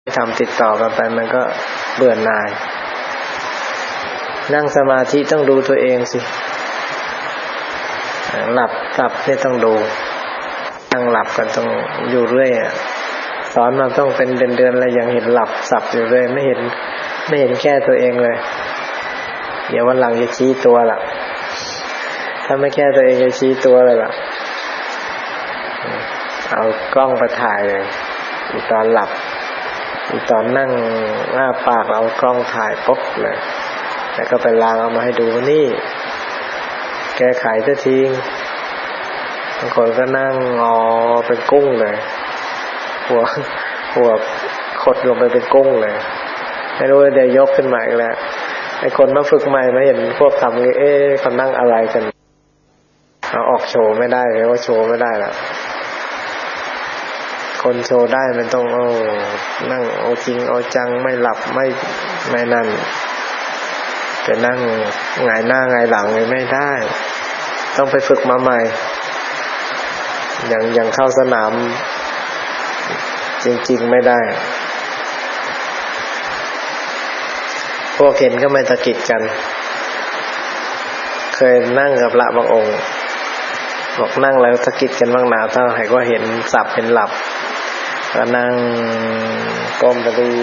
ทำติดต่อกันไปมันก็เบื่อหน่ายนั่งสมาธิต้องดูตัวเองสิหลับเนี่ยต้องดูนั่งหลับกันต้องอยู่เรื่อยสอนมาต้องเป็นเดือนๆแล้วยังเห็นหลับสับอยู่เรื่อยไม่เห็นแก้ตัวเองเลยเดี๋ยววันหลังจะชี้ตัวล่ะถ้าไม่แก้ตัวเองจะชี้ตัวเลยล่ะเอากล้องไปถ่ายเลยอีตอนหลับอีตอนนั่งอ้าปากเอากล้องถ่ายปุ๊บเลยแล้วก็ไปล้างเอามาให้ดูว่านี่แก้ไขซะทีบางคนก็นั่งงอเป็นกุ้งเลยหัวขดลงไปเป็นกุ้งเลยไม่รู้เดี๋ยวยกขึ้นมาอีกแล้วไอ้คนมาฝึกใหม่มาเห็นพวกทำเลยเขานั่งอะไรกันเอาออกโชว์ไม่ได้เลยว่าโชว์ไม่ได้ละคนโชว์ได้มันต้องนั่งเอาจริงเอาจังไม่หลับไม่นั่นจะนั่งหงายหน้าหงายหลังเลยไม่ได้ต้องไปฝึกมาใหม่อย่างเข้าสนามจริงๆไม่ได้พวกเห็นก็ไม่ตะกิดกันเคยนั่งกับพระบางองค์บอกนั่งแล้วตะกิดกันบ้างนะถ้าใครก็เห็นสับเห็นหลับก็นั่งก้มไปดู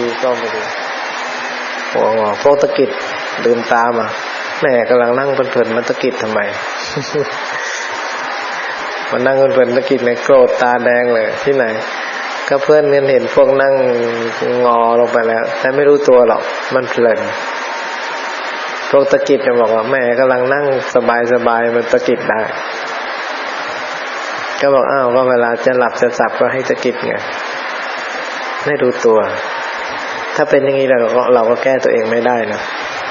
หัวงอพวกตะกิดลืมตามาแม่กำลังนั่งเพลินๆมันตะกิดทำไม มันนั่งเพลินๆตะกิดเลยโกรธตาแดงเลยที่ไหนก็เพื่อนเห็นพวกนั่งงอลงไปแล้วแต่ไม่รู้ตัวหรอกมันเพลินพวกตะกิดจะบอกว่าแม่กำลังนั่งสบายมันตะกิดได้ก็บอกก็เวลาจะหลับจะสับก็ให้ตะกิดไงไม่รู้ตัวถ้าเป็นอย่างนี้เราก็แก้ตัวเองไม่ได้นะ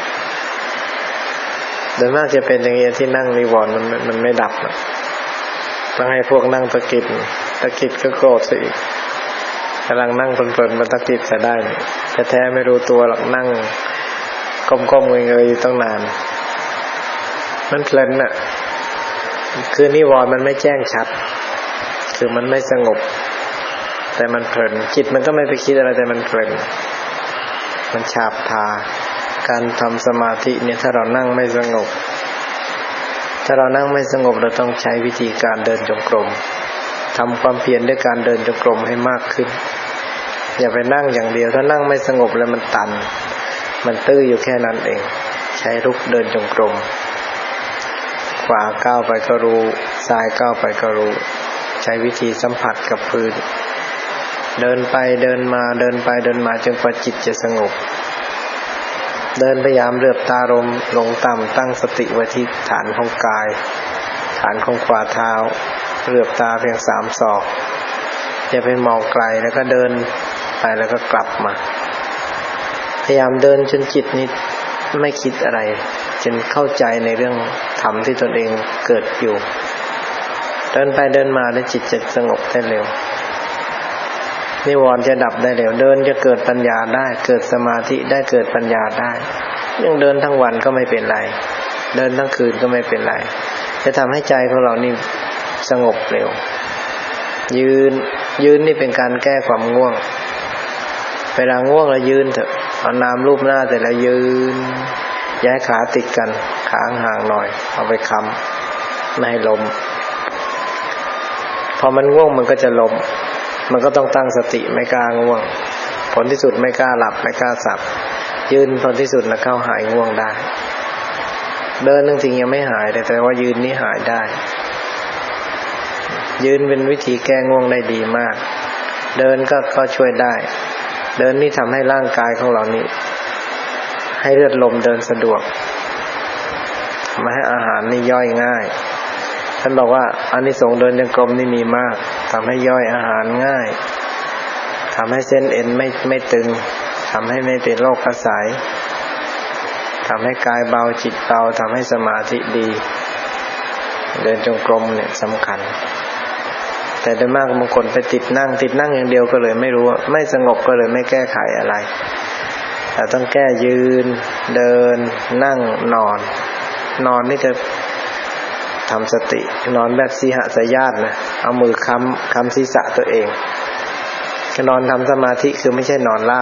โดยมากจะเป็นอย่างนี้ที่นั่งนิวรณ์มันไม่ดับต้องให้พวกนั่งตะกิดก็โกรธสิกำลังนั่งเพลินๆมันตะกิดจะได้แต่แท้ไม่รู้ตัวหรอกนั่งก้มๆเงยๆตั้งนานมันเพลินน่ะคือนิวรณ์มันไม่แจ้งชัดคือมันไม่สงบแต่มันเพลินจิตมันก็ไม่ไปคิดอะไรแต่มันเพลินมันฉาบทาการทำสมาธิเนี่ยถ้าเรานั่งไม่สงบเราต้องใช้วิธีการเดินจงกรมทำความเพียรด้วยการเดินจงกรมให้มากขึ้นอย่าไปนั่งอย่างเดียวถ้านั่งไม่สงบแล้วมันตันมันตื้ออยู่แค่นั้นเองใช้ลุกเดินจงกรมขวาก้าวไปก็รู้ซ้ายก้าวไปก็รู้ใช้วิธีสัมผัสกับพื้นเดินไปเดินมาจนกว่าจิตจะสงบเดินพยายามเหลือบตาลงต่ำตั้งสติไว้ที่ฐานของกายฐานของฝ่าเท้าเหลือบตาเพียง3 ศอกอย่าไปมองไกลแล้วก็เดินไปแล้วก็กลับมาพยายามเดินจนจิตนี้ไม่คิดอะไรจนเข้าใจในเรื่องธรรมที่ตนเองเกิดอยู่เดินไปเดินมาแล้วจิตจะสงบได้เร็วนิวรณ์จะดับได้เร็วเดินจะเกิดปัญญาได้เกิดสมาธิได้เกิดปัญญาได้ยังเดินทั้งวันก็ไม่เป็นไรเดินทั้งคืนก็ไม่เป็นไรจะทำให้ใจของเรานี่สงบเร็วยืนนี่เป็นการแก้ความง่วงเวลาง่วงแล้วยืนเถอะเอาน้ำลูบหน้าแต่ละยืนย้ายขาติดกันขาห่างหน่อยเอาไปค้ำไม่ให้ล้มพอมันง่วงมันก็จะล้มมันก็ต้องตั้งสติไม่กล้าง่วงผลที่สุดไม่กล้าหลับไม่กล้าสับยืนผลที่สุดแล้วเข้าหายง่วงได้เดินจริงๆยังไม่หายแต่ว่ายืนนี่หายได้ยืนเป็นวิธีแก้ง่วงได้ดีมากเดินก็ช่วยได้เดินนี่ทำให้ร่างกายของเรานี่ให้เลือดลมเดินสะดวกทำให้อาหารนี่ย่อยง่ายท่านบอกว่าอานิสงส์เดินจงกรมนี่มีมากทำให้ย่อยอาหารง่ายทำให้เส้นเอ็นไม่ตึงทำให้ไม่เป็นโรคกระสายทำให้กายเบาจิตเบาทำให้สมาธิดีเดินจงกรมเนี่ยสำคัญแต่โดยมากบางคนไปติดนั่งอย่างเดียวก็เลยไม่รู้ไม่สงบก็เลยไม่แก้ไขอะไรแต่ต้องแก้ยืนเดินนั่งนอนนี่ก็ทำสตินอนแบบสีหสยาตนะเอามือค้ำศีรษะตัวเองนอนทำสมาธิคือไม่ใช่นอนราบ